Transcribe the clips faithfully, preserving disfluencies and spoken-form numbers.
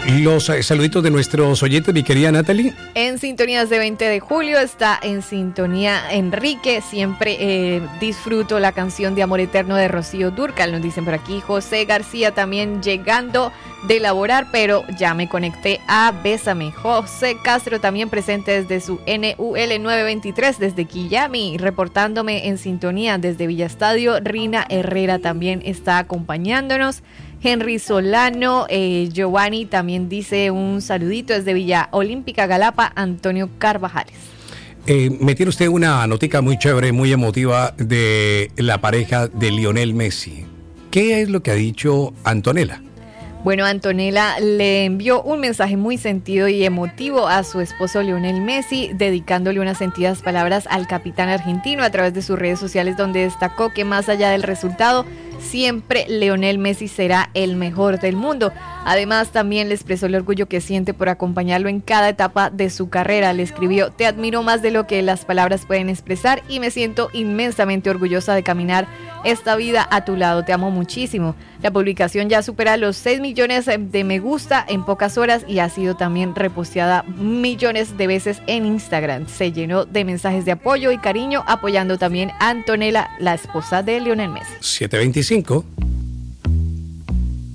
Los eh, saluditos de nuestros oyentes, mi querida Natalie. En sintonía de veinte de julio está en sintonía Enrique. Siempre eh, disfruto la canción de Amor Eterno de Rocío Dúrcal, nos dicen por aquí. José García también llegando de laborar, pero ya me conecté a Bésame. José Castro también presente desde su N U L nueve veintitrés, desde Quillami, reportándome en sintonía desde Villaestadio. Rina Herrera también está acompañándonos. Henry Solano, eh, Giovanni también dice un saludito desde Villa Olímpica Galapa, Antonio Carvajales. Eh, me tiene usted una notica muy chévere, muy emotiva de la pareja de Lionel Messi. ¿Qué es lo que ha dicho Antonella? Bueno, Antonella le envió un mensaje muy sentido y emotivo a su esposo Lionel Messi, dedicándole unas sentidas palabras al capitán argentino a través de sus redes sociales, donde destacó que más allá del resultado, siempre Lionel Messi será el mejor del mundo. Además, también le expresó el orgullo que siente por acompañarlo en cada etapa de su carrera. Le escribió: te admiro más de lo que las palabras pueden expresar y me siento inmensamente orgullosa de caminar esta vida a tu lado. Te amo muchísimo. La publicación ya supera los seis millones de me gusta en pocas horas y ha sido también reposteada millones de veces en Instagram. Se llenó de mensajes de apoyo y cariño, apoyando también a Antonella, la esposa de Lionel Messi. siete veinticinco.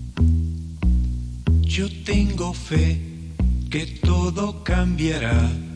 Yo tengo fe que todo cambiará.